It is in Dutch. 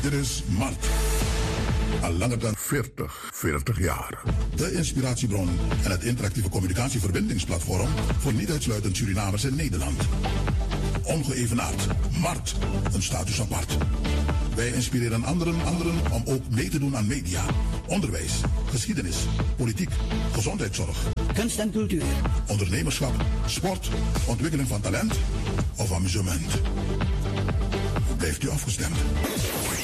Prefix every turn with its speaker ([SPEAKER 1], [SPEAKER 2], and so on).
[SPEAKER 1] Dit is Mart. Al langer dan 40 jaar. De inspiratiebron en het interactieve communicatieverbindingsplatform voor niet uitsluitend Surinamers in Nederland. Ongeëvenaard. Mart. Een status apart. Wij inspireren anderen om ook mee te doen aan media, onderwijs, geschiedenis, politiek, gezondheidszorg,
[SPEAKER 2] kunst en cultuur,
[SPEAKER 1] ondernemerschap, sport, ontwikkeling van talent of amusement. Blijft u afgestemd?